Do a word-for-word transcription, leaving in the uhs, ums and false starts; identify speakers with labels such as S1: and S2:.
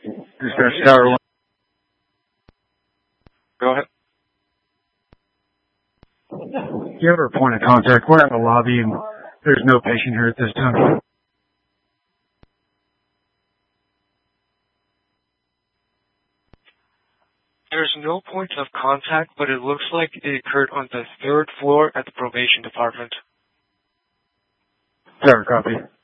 S1: Dispatch Tower one.
S2: Go ahead.
S1: You have a point of contact. We're at the lobby and there's no patient here at this time.
S2: There's no point of contact, but it looks like it occurred on the third floor at the probation department.
S1: Sorry, copy.